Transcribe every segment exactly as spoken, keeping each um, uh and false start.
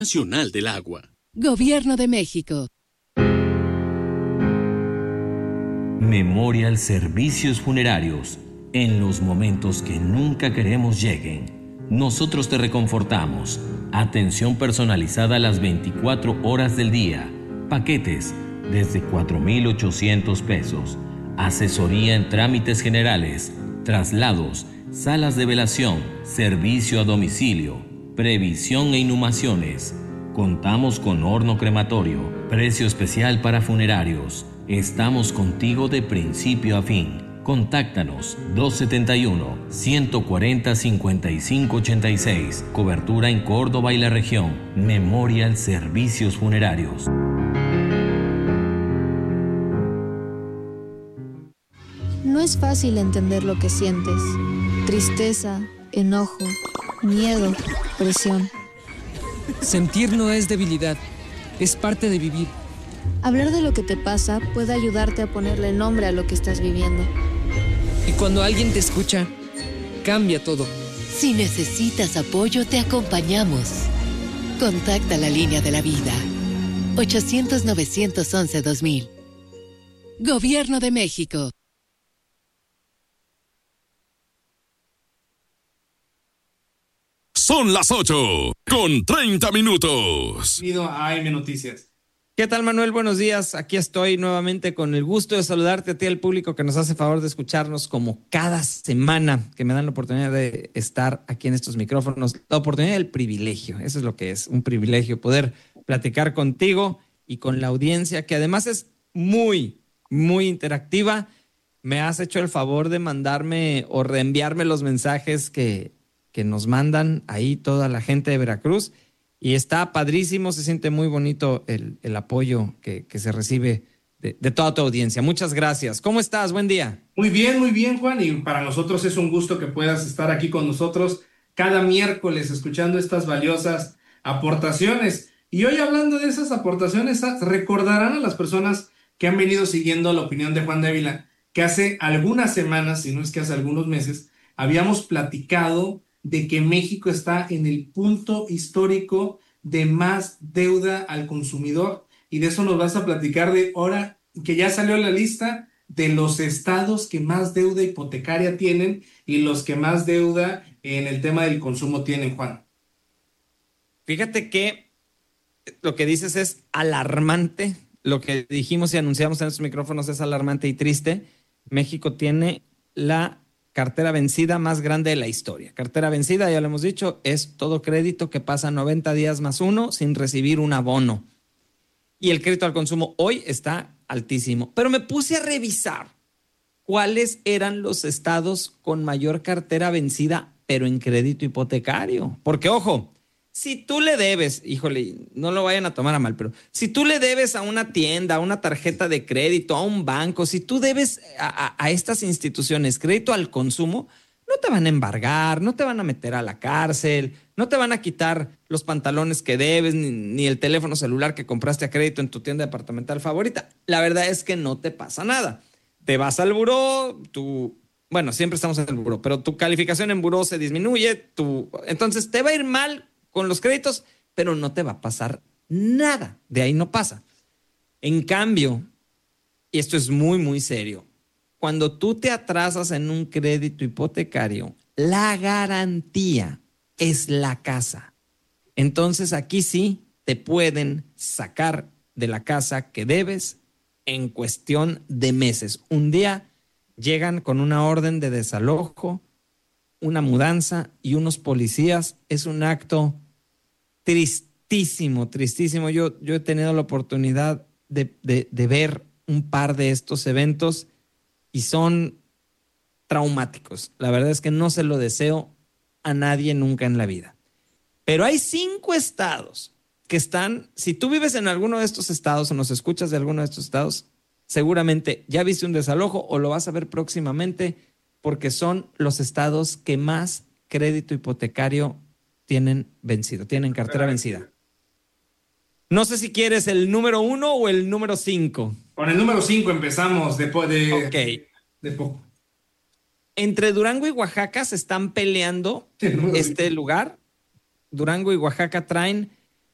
Nacional del Agua. Gobierno de México. Memorial Servicios Funerarios. En los momentos que nunca queremos lleguen, nosotros te reconfortamos. Atención personalizada a las veinticuatro horas del día. Paquetes desde cuatro mil ochocientos pesos. Asesoría en trámites generales, traslados, salas de velación, servicio a domicilio, previsión e inhumaciones. Contamos con horno crematorio, precio especial para funerarios. Estamos contigo de principio a fin. Contáctanos dos setenta y uno, ciento cuarenta, cincuenta y cinco ochenta y seis. Cobertura en Córdoba y la región. Memorial Servicios Funerarios. No es fácil entender lo que sientes. Tristeza, enojo, miedo, presión. Sentir no es debilidad, es parte de vivir. Hablar de lo que te pasa puede ayudarte a ponerle nombre a lo que estás viviendo. Y cuando alguien te escucha, cambia todo. Si necesitas apoyo, te acompañamos. Contacta la línea de la vida. ochocientos, novecientos once, dos mil. Gobierno de México. Son las ocho con treinta minutos. Bienvenido a A M Noticias. ¿Qué tal, Manuel? Buenos días. Aquí estoy nuevamente con el gusto de saludarte a ti, al público que nos hace favor de escucharnos como cada semana, que me dan la oportunidad de estar aquí en estos micrófonos. La oportunidad del privilegio, eso es lo que es, un privilegio poder platicar contigo y con la audiencia, que además es muy, muy interactiva. Me has hecho el favor de mandarme o reenviarme los mensajes que, que nos mandan ahí toda la gente de Veracruz. Y está padrísimo, se siente muy bonito el, el apoyo que, que se recibe de, de toda tu audiencia. Muchas gracias. ¿Cómo estás? Buen día. Muy bien, muy bien, Juan. Y para nosotros es un gusto que puedas estar aquí con nosotros cada miércoles escuchando estas valiosas aportaciones. Y hoy, hablando de esas aportaciones, recordarán a las personas que han venido siguiendo la opinión de Juan Dávila que hace algunas semanas, si no es que hace algunos meses, habíamos platicado de que México está en el punto histórico de más deuda al consumidor, y de eso nos vas a platicar de ahora que ya salió la lista de los estados que más deuda hipotecaria tienen y los que más deuda en el tema del consumo tienen, Juan. Fíjate que lo que dices es alarmante, lo que dijimos y anunciamos en estos micrófonos es alarmante y triste. México tiene la cartera vencida más grande de la historia. Cartera vencida, ya lo hemos dicho, es todo crédito que pasa noventa días más uno sin recibir un abono. Y el crédito al consumo hoy está altísimo. Pero me puse a revisar cuáles eran los estados con mayor cartera vencida, pero en crédito hipotecario. Porque, ojo, si tú le debes, híjole, no lo vayan a tomar a mal, pero si tú le debes a una tienda, a una tarjeta de crédito, a un banco, si tú debes a, a, a estas instituciones crédito al consumo, no te van a embargar, no te van a meter a la cárcel, no te van a quitar los pantalones que debes, ni, ni el teléfono celular que compraste a crédito en tu tienda departamental favorita. La verdad es que no te pasa nada. Te vas al buró, tu, bueno, siempre estamos en el buró, pero tu calificación en buró se disminuye, tu, entonces te va a ir mal con los créditos, pero no te va a pasar nada. De ahí no pasa. En cambio, y esto es muy, muy serio, cuando tú te atrasas en un crédito hipotecario, la garantía es la casa. Entonces aquí sí te pueden sacar de la casa que debes en cuestión de meses. Un día llegan con una orden de desalojo, una mudanza y unos policías. Es un acto tristísimo, tristísimo. Yo, yo he tenido la oportunidad de, de, de ver un par de estos eventos y son traumáticos. La verdad es que no se lo deseo a nadie nunca en la vida. Pero hay cinco estados que están, si tú vives en alguno de estos estados o nos escuchas de alguno de estos estados, seguramente ya viste un desalojo o lo vas a ver próximamente, porque son los estados que más crédito hipotecario tienen vencido, tienen cartera vencida. No sé si quieres el número uno o el número cinco. Con el número cinco empezamos de, de, okay. de poco. Entre Durango y Oaxaca se están peleando este lugar. Durango y Oaxaca traen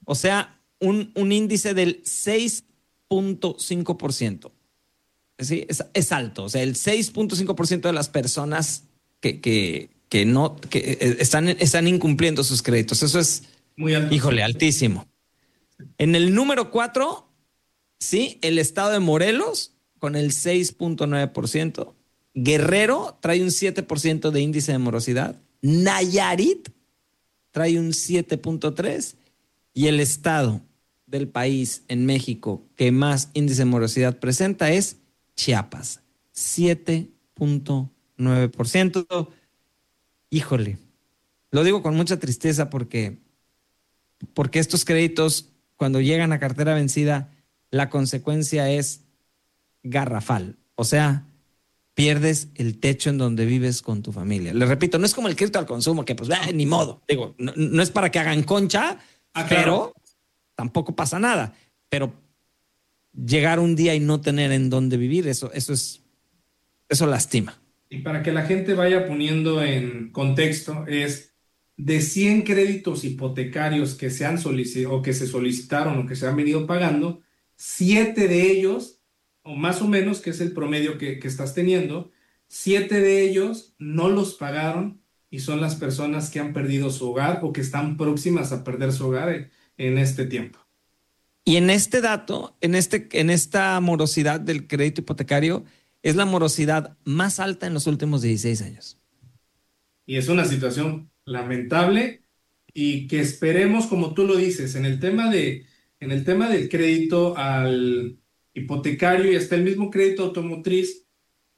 O sea, un, un índice del seis punto cinco por ciento. Sí, es, es alto. O sea, el seis punto cinco por ciento de las personas que, que, que no que están, están incumpliendo sus créditos. Eso es, muy alto. Híjole, altísimo. En el número cuatro, sí, el estado de Morelos con el seis punto nueve por ciento. Guerrero trae un siete por ciento de índice de morosidad. Nayarit trae un siete punto tres por ciento. Y el estado del país en México que más índice de morosidad presenta es Chiapas, siete punto nueve por ciento. Híjole, lo digo con mucha tristeza porque, porque estos créditos, cuando llegan a cartera vencida, la consecuencia es garrafal. O sea, pierdes el techo en donde vives con tu familia. Les repito, no es como el crédito al consumo, que pues, eh, ni modo. Digo, no, no es para que hagan concha, ah, pero claro, tampoco pasa nada. Pero llegar un día y no tener en dónde vivir, eso, eso es, eso lastima. Y para que la gente vaya poniendo en contexto, es de cien créditos hipotecarios que se han solicitado o que se solicitaron o que se han venido pagando, siete de ellos, o más o menos, que es el promedio que, que estás teniendo, siete de ellos no los pagaron y son las personas que han perdido su hogar o que están próximas a perder su hogar en, en este tiempo. Y en este dato, en, este, en esta morosidad del crédito hipotecario, es la morosidad más alta en los últimos dieciséis años. Y es una situación lamentable y que esperemos, como tú lo dices, en el tema, de, en el tema del crédito al hipotecario y hasta el mismo crédito automotriz,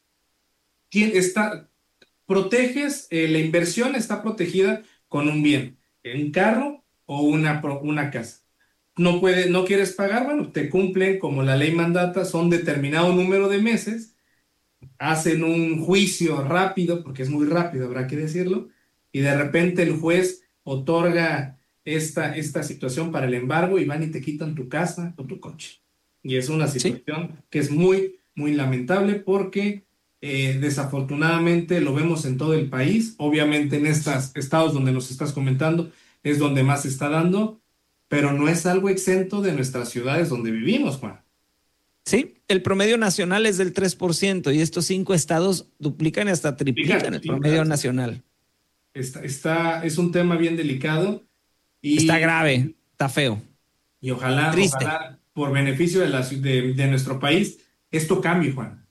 está, proteges, eh, la inversión está protegida con un bien, un carro o una, una casa. No, puede, no quieres pagar, bueno, te cumplen como la ley mandata, son determinado número de meses, hacen un juicio rápido, porque es muy rápido, habrá que decirlo, y de repente el juez otorga esta, esta situación para el embargo y van y te quitan tu casa o tu coche. Y es una situación ¿sí? que es muy, muy lamentable porque eh, desafortunadamente lo vemos en todo el país. Obviamente en estos estados donde nos estás comentando es donde más se está dando, pero no es algo exento de nuestras ciudades donde vivimos, Juan. Sí, el promedio nacional es del tres por ciento y estos cinco estados duplican y hasta triplican Fíjate, el promedio sí, nacional. Está, está, es un tema bien delicado. Y, está grave, está feo. Y ojalá, Triste. ojalá por beneficio de, la, de, de nuestro país, esto cambie, Juan.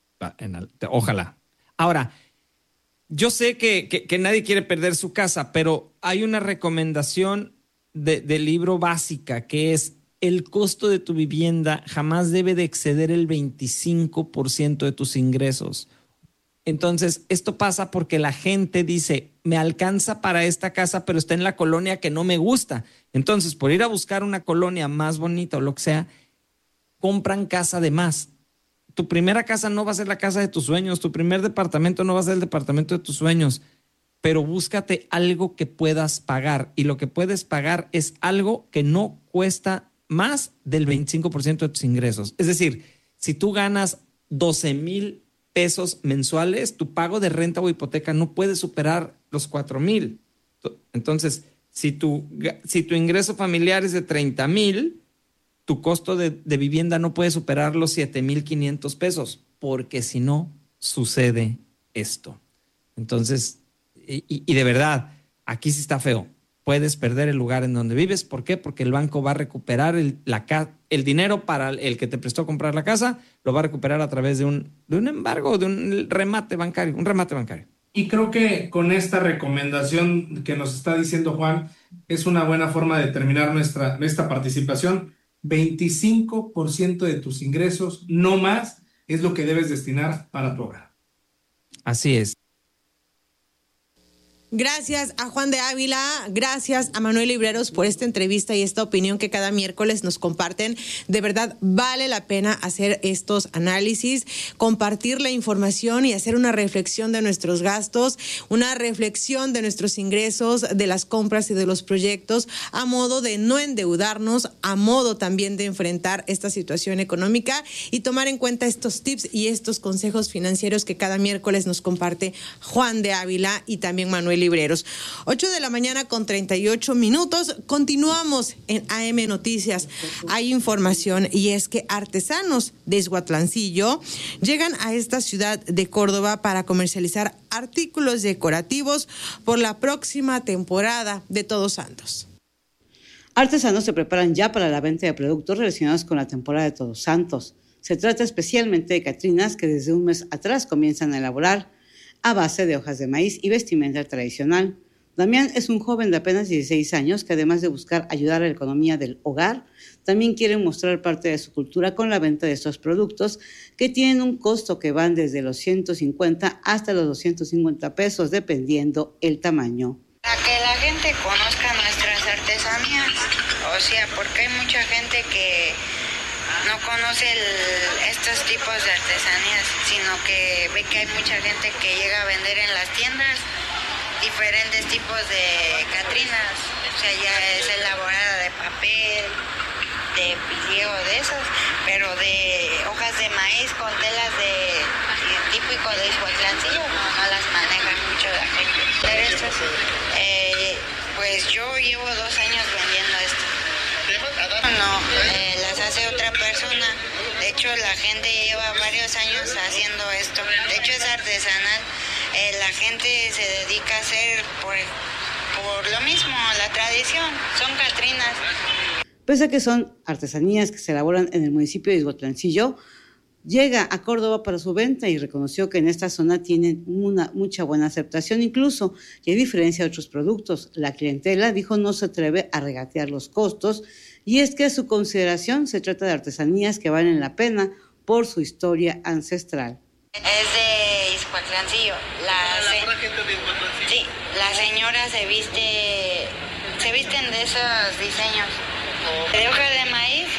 Ojalá. Ahora, yo sé que, que, que nadie quiere perder su casa, pero hay una recomendación de, del libro básica que es: el costo de tu vivienda jamás debe de exceder el veinticinco por ciento de tus ingresos. Entonces, esto pasa porque la gente dice, me alcanza para esta casa, pero está en la colonia que no me gusta. Entonces, por ir a buscar una colonia más bonita o lo que sea, compran casa de más. Tu primera casa no va a ser la casa de tus sueños, tu primer departamento no va a ser el departamento de tus sueños, pero búscate algo que puedas pagar. Y lo que puedes pagar es algo que no cuesta más del veinticinco por ciento de tus ingresos. Es decir, si tú ganas doce mil pesos mensuales, tu pago de renta o hipoteca no puede superar los cuatro mil. Entonces, si tu, si tu ingreso familiar es de treinta mil, tu costo de, de vivienda no puede superar los siete mil quinientos pesos, porque si no, sucede esto. Entonces, y, y de verdad, aquí sí está feo. Puedes perder el lugar en donde vives. ¿Por qué? Porque el banco va a recuperar el, la, el dinero para el que te prestó a comprar la casa, lo va a recuperar a través de un, de un embargo, de un remate bancario, un remate bancario. Y creo que con esta recomendación que nos está diciendo Juan, es una buena forma de terminar nuestra, nuestra participación. veinticinco por ciento de tus ingresos, no más, es lo que debes destinar para tu hogar. Así es. Gracias a Juan de Ávila, gracias a Manuel Libreros por esta entrevista y esta opinión que cada miércoles nos comparten. De verdad, vale la pena hacer estos análisis, compartir la información y hacer una reflexión de nuestros gastos, una reflexión de nuestros ingresos, de las compras y de los proyectos, a modo de no endeudarnos, a modo también de enfrentar esta situación económica y tomar en cuenta estos tips y estos consejos financieros que cada miércoles nos comparte Juan de Ávila y también Manuel Libreros. Libreros. ocho de la mañana con treinta y ocho minutos. Continuamos en A M Noticias. Hay información y es que artesanos de Izhuatlancillo llegan a esta ciudad de Córdoba para comercializar artículos decorativos por la próxima temporada de Todos Santos. Artesanos se preparan ya para la venta de productos relacionados con la temporada de Todos Santos. Se trata especialmente de catrinas que desde un mes atrás comienzan a elaborar a base de hojas de maíz y vestimenta tradicional. Damián es un joven de apenas dieciséis años que, además de buscar ayudar a la economía del hogar, también quiere mostrar parte de su cultura con la venta de estos productos que tienen un costo que van desde los ciento cincuenta hasta los doscientos cincuenta pesos dependiendo el tamaño. Para que la gente conozca nuestras artesanías, o sea, porque hay mucha gente que no conoce el, estos tipos de artesanías, sino que ve que hay mucha gente que llega a vender en las tiendas diferentes tipos de catrinas, o sea, ya es elaborada de papel, de pliego de esos, pero de hojas de maíz con telas de típico de Izhuatlancillo, no, no las manejan mucho la gente. Pero estas, eh, pues yo llevo dos años vendiendo esto. No, eh, las hace otra persona. De hecho, la gente lleva varios años haciendo esto. De hecho, es artesanal. Eh, la gente se dedica a hacer por, por lo mismo, la tradición. Son catrinas. Pese a que son artesanías que se elaboran en el municipio de Izhuatlancillo, llega a Córdoba para su venta y reconoció que en esta zona tienen una mucha buena aceptación, incluso que a diferencia de otros productos, la clientela, dijo, no se atreve a regatear los costos, y es que a su consideración se trata de artesanías que valen la pena por su historia ancestral. Es de Izhuatlancillo. La, se... sí, la señora se viste, se visten de esos diseños. De hoja de maíz,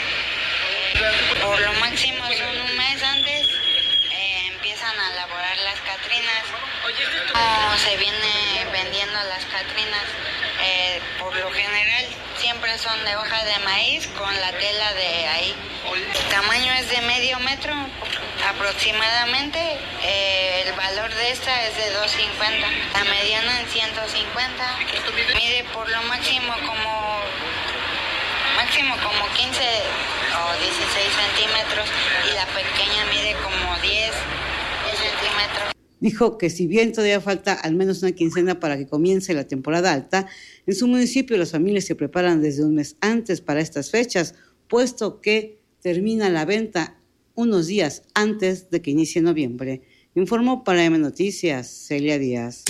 por lo máximo son un mes antes, eh, empiezan a elaborar las catrinas. Como se viene vendiendo las catrinas, eh, por lo general siempre son de hoja de maíz con la tela de ahí. El tamaño es de medio metro aproximadamente, eh, el valor de esta es de dos cincuenta, la mediana en ciento cincuenta, mide por lo máximo como máximo como quince o dieciséis centímetros y la pequeña mide como diez centímetros. Dijo que si bien todavía falta al menos una quincena para que comience la temporada alta, en su municipio las familias se preparan desde un mes antes para estas fechas, puesto que termina la venta unos días antes de que inicie noviembre. Informó para A M Noticias, Celia Díaz.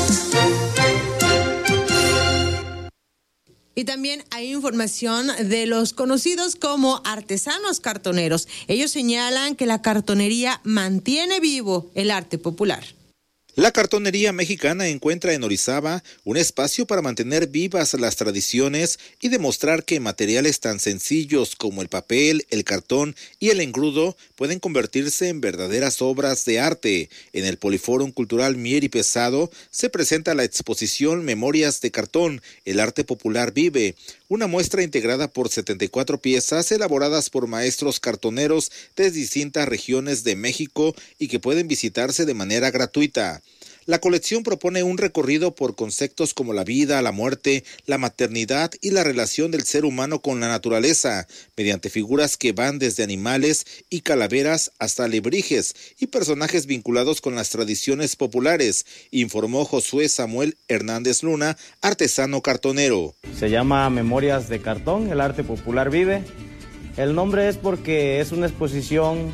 Y también hay información de los conocidos como artesanos cartoneros. Ellos señalan que la cartonería mantiene vivo el arte popular. La cartonería mexicana encuentra en Orizaba un espacio para mantener vivas las tradiciones y demostrar que materiales tan sencillos como el papel, el cartón y el engrudo pueden convertirse en verdaderas obras de arte. En el Poliforum Cultural Mier y Pesado se presenta la exposición Memorias de Cartón, el arte popular vive, una muestra integrada por setenta y cuatro piezas elaboradas por maestros cartoneros de distintas regiones de México y que pueden visitarse de manera gratuita. La colección propone un recorrido por conceptos como la vida, la muerte, la maternidad y la relación del ser humano con la naturaleza, mediante figuras que van desde animales y calaveras hasta alebrijes y personajes vinculados con las tradiciones populares, informó Josué Samuel Hernández Luna, artesano cartonero. Se llama Memorias de Cartón, el arte popular vive. El nombre es porque es una exposición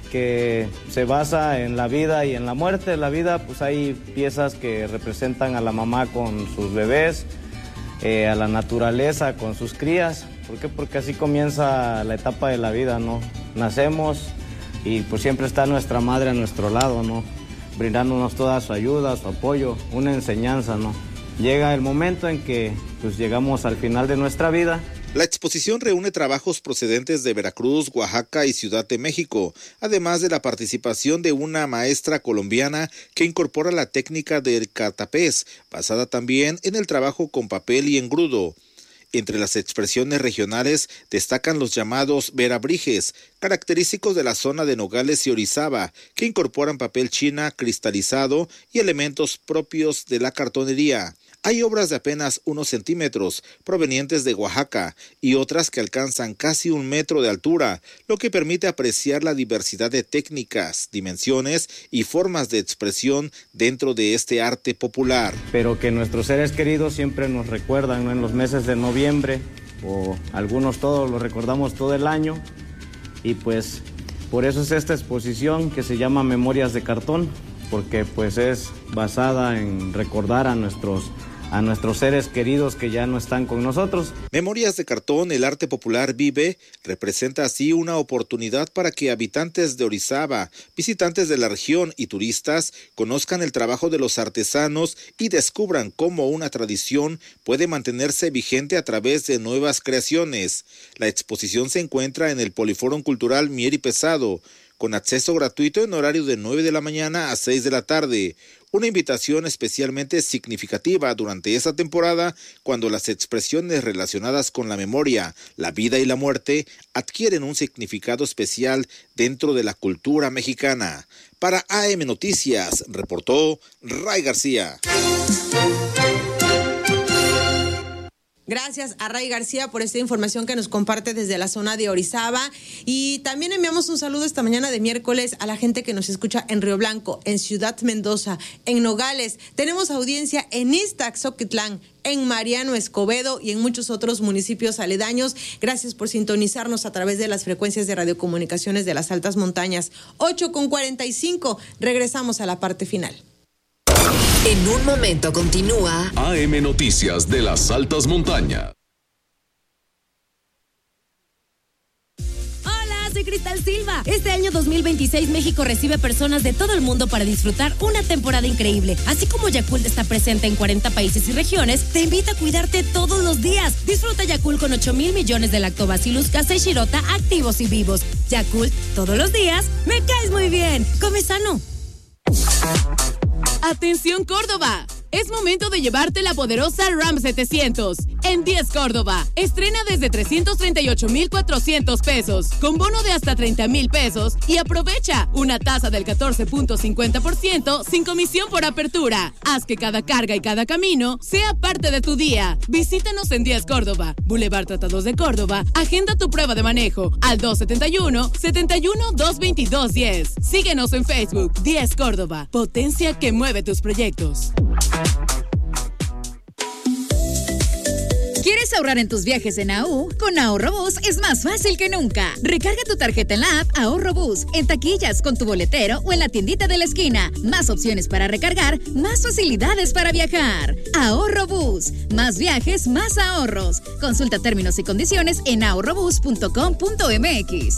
que se basa en la vida y en la muerte. En la vida pues hay piezas que representan a la mamá con sus bebés, eh, a la naturaleza con sus crías. ¿Por qué? Porque así comienza la etapa de la vida, ¿no? Nacemos y pues siempre está nuestra madre a nuestro lado, ¿no? Brindándonos toda su ayuda, su apoyo, una enseñanza, ¿no? Llega el momento en que pues llegamos al final de nuestra vida. La exposición reúne trabajos procedentes de Veracruz, Oaxaca y Ciudad de México, además de la participación de una maestra colombiana que incorpora la técnica del catapés, basada también en el trabajo con papel y engrudo. Entre las expresiones regionales destacan los llamados verabrijes, característicos de la zona de Nogales y Orizaba, que incorporan papel china cristalizado y elementos propios de la cartonería. Hay obras de apenas unos centímetros provenientes de Oaxaca y otras que alcanzan casi un metro de altura, lo que permite apreciar la diversidad de técnicas, dimensiones y formas de expresión dentro de este arte popular. Pero que nuestros seres queridos siempre nos recuerdan, ¿no? En los meses de noviembre, o algunos todos lo recordamos todo el año, y pues por eso es esta exposición que se llama Memorias de Cartón, porque pues es basada en recordar a nuestros a nuestros seres queridos que ya no están con nosotros. Memorias de Cartón, el arte popular vive, representa así una oportunidad para que habitantes de Orizaba, visitantes de la región y turistas conozcan el trabajo de los artesanos y descubran cómo una tradición puede mantenerse vigente a través de nuevas creaciones. La exposición se encuentra en el Poliforum Cultural Mier y Pesado, con acceso gratuito en horario de nueve de la mañana a seis de la tarde. Una invitación especialmente significativa durante esta temporada, cuando las expresiones relacionadas con la memoria, la vida y la muerte adquieren un significado especial dentro de la cultura mexicana. Para A M Noticias, reportó Ray García. Gracias a Ray García por esta información que nos comparte desde la zona de Orizaba. Y también enviamos un saludo esta mañana de miércoles a la gente que nos escucha en Río Blanco, en Ciudad Mendoza, en Nogales. Tenemos audiencia en Ixtaxoquitlán, en Mariano Escobedo y en muchos otros municipios aledaños. Gracias por sintonizarnos a través de las frecuencias de radiocomunicaciones de las altas montañas. ocho con cuarenta y cinco. Regresamos a la parte final. En un momento continúa A M Noticias de las altas montañas. Hola, soy Cristal Silva. Este año dos mil veintiséis México recibe personas de todo el mundo para disfrutar una temporada increíble. Así como Yakult está presente en cuarenta países y regiones, te invita a cuidarte todos los días. Disfruta Yakult con ocho mil millones de Lactobacillus casei shirota activos y vivos. Yakult, todos los días, me caes muy bien. Come sano. Atención Córdoba, es momento de llevarte la poderosa RAM setecientos. En diez Córdoba, estrena desde trescientos treinta y ocho mil cuatrocientos pesos, con bono de hasta treinta mil pesos y aprovecha una tasa del catorce punto cincuenta por ciento sin comisión por apertura. Haz que cada carga y cada camino sea parte de tu día. Visítanos en diez Córdoba, Boulevard Tratados de Córdoba. Agenda tu prueba de manejo al dos setenta y uno, setenta y uno, doscientos veintidós, diez. Síguenos en Facebook, diez Córdoba, potencia que mueve tus proyectos. ¿Quieres ahorrar en tus viajes en A U? Con Ahorrobús es más fácil que nunca. Recarga tu tarjeta en la app Ahorrobús, en taquillas, con tu boletero o en la tiendita de la esquina. Más opciones para recargar, más facilidades para viajar. Ahorrobús, más viajes, más ahorros. Consulta términos y condiciones en ahorrobús punto com punto m x.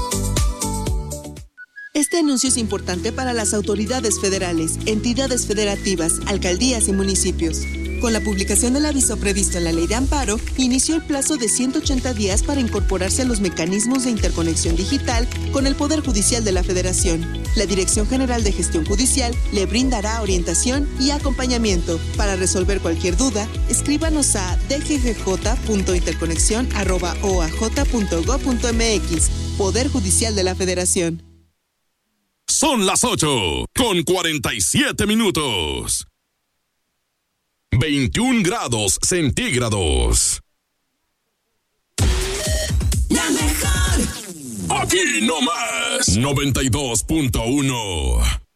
Este anuncio es importante para las autoridades federales, entidades federativas, alcaldías y municipios. Con la publicación del aviso previsto en la Ley de Amparo, inició el plazo de ciento ochenta días para incorporarse a los mecanismos de interconexión digital con el Poder Judicial de la Federación. La Dirección General de Gestión Judicial le brindará orientación y acompañamiento. Para resolver cualquier duda, escríbanos a d g g j punto interconexión arroba o a j punto gob punto m x. Poder Judicial de la Federación. Son las ocho con cuarenta y siete minutos. veintiún grados centígrados. La mejor. Aquí nomás. noventa y dos punto uno.